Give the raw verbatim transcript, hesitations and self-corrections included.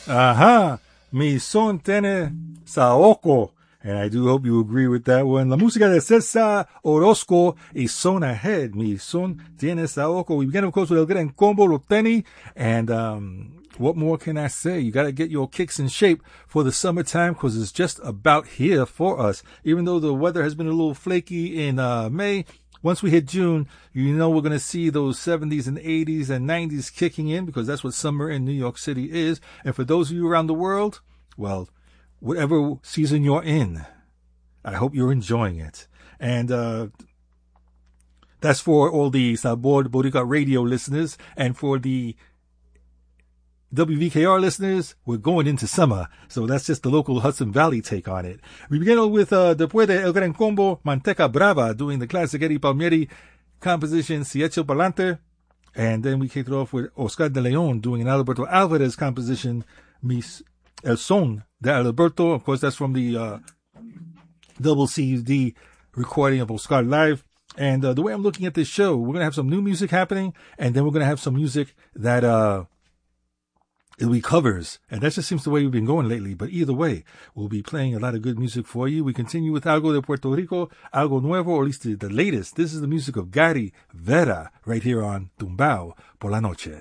Ajá. Mi son tiene Saoko. And I do hope you agree with that one. La música de César Orozco y Son Ahead. Mi son tiene Saoko. We begin, of course, with El Gran Combo, Loteni. And um, what more can I say? You got to get your kicks in shape for the summertime because it's just about here for us. Even though the weather has been a little flaky in uh, May, once we hit June, you know we're going to see those seventies and eighties and nineties kicking in because that's what summer in New York City is. And for those of you around the world, well, whatever season you're in, I hope you're enjoying it. And uh, that's for all the Sabor Boricua radio listeners. And for the W V K R listeners, we're going into summer. So that's just the local Hudson Valley take on it. We begin with, uh, después de El Gran Combo, Manteca Brava, doing the classic Eddie Palmieri composition, Si Echo Palante. And then we kicked it off with Oscar de Leon doing an Alberto Alvarez composition, Mis El Son de Alberto. Of course, that's from the uh, double C D recording of Oscar Live. And uh, the way I'm looking at this show, we're going to have some new music happening, and then we're going to have some music that uh, it'll be covers. And that just seems the way we've been going lately. But either way, we'll be playing a lot of good music for you. We continue with Algo de Puerto Rico, Algo Nuevo, or at least the, the latest. This is the music of Gary Vera right here on Tumbao por la Noche.